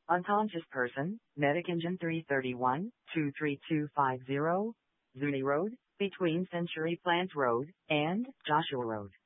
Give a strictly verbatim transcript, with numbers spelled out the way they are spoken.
Unconscious person, Medic Engine three thirty-one, two three two five zero, Zuni Road, between Century Plant Road and Joshua Road.